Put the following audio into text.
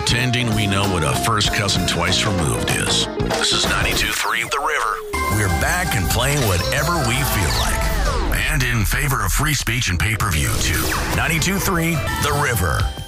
pretending we know what a first cousin twice removed is. This is 92.3 The River. We're back and playing whatever we feel like. And in favor of free speech and pay-per-view, too. 92.3 The River.